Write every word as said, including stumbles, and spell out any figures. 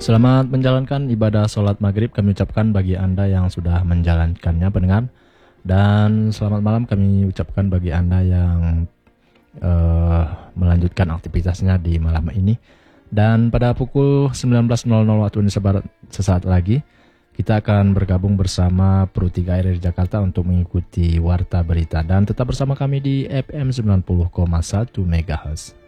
Selamat menjalankan ibadah sholat maghrib kami ucapkan bagi Anda yang sudah menjalankannya pendengar. Dan selamat malam kami ucapkan bagi Anda yang uh, melanjutkan aktivitasnya di malam ini. Dan pada pukul sembilan belas nol nol waktu Indonesia Barat sesaat lagi kita akan bergabung bersama Pro tiga R R Jakarta untuk mengikuti Warta Berita. Dan tetap bersama kami di F M sembilan puluh koma satu megahertz.